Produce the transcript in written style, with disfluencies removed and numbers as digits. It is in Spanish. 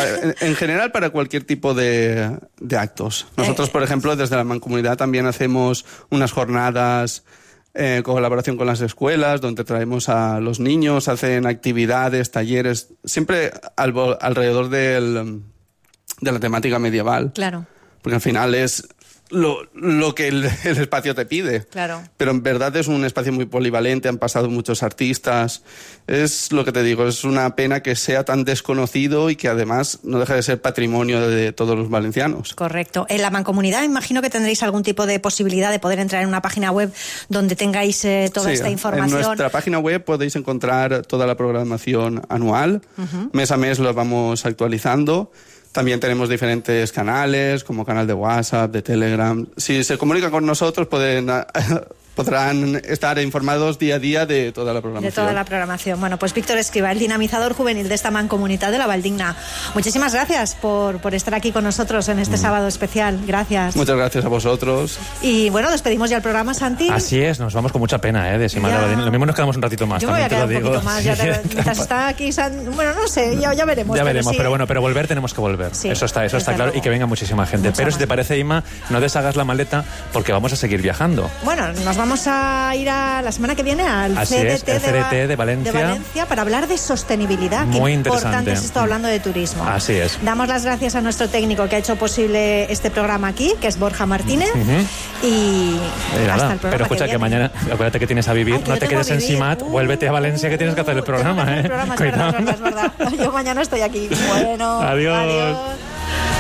en general para cualquier tipo de actos. Nosotros, por ejemplo, desde la Mancomunidad también hacemos unas jornadas en colaboración con las escuelas, donde traemos a los niños, hacen actividades, talleres, siempre alrededor de la temática medieval. Claro. Porque al final es lo que el espacio te pide. Claro. Pero en verdad es un espacio muy polivalente, han pasado muchos artistas. Es lo que te digo, es una pena que sea tan desconocido y que además no deja de ser patrimonio de todos los valencianos. Correcto. En la Mancomunidad imagino que tendréis algún tipo de posibilidad de poder entrar en una página web donde tengáis toda esta información. En nuestra página web podéis encontrar toda la programación anual. Mes a mes lo vamos actualizando. También tenemos diferentes canales, como canal de WhatsApp, de Telegram. Si se comunican con nosotros, podrán estar informados día a día de toda la programación. De toda la programación. Bueno, pues Víctor Escrivá, el dinamizador juvenil de esta Mancomunitat de la Valdigna. Muchísimas gracias por estar aquí con nosotros en este sábado especial. Gracias. Muchas gracias a vosotros. Y bueno, despedimos ya el programa, Santi. Así es, nos vamos con mucha pena, de Semana Valdigna. Lo mismo nos quedamos un ratito más. Yo me voy a quedar un poquito más. Mientras está aquí, bueno, no sé, ya veremos. Ya veremos, pero bueno, pero volver tenemos que volver. Sí, eso está claro, luego. Y que venga muchísima gente. Mucha pero más. Si te parece, Ima, no deshagas la maleta porque vamos a seguir viajando. Bueno, nos vamos a ir la semana que viene al CDT, de Valencia para hablar de sostenibilidad. Muy Qué interesante. Importante es esto hablando de turismo. Así es. Damos las gracias a nuestro técnico que ha hecho posible este programa aquí, que es Borja Martínez. Y hasta el programa. Pero escucha que mañana, acuérdate que tienes a vivir, no te quedes en Simat, vuélvete a Valencia que tienes que hacer el programa. Es verdad. Yo mañana estoy aquí. Bueno, adiós. Adiós.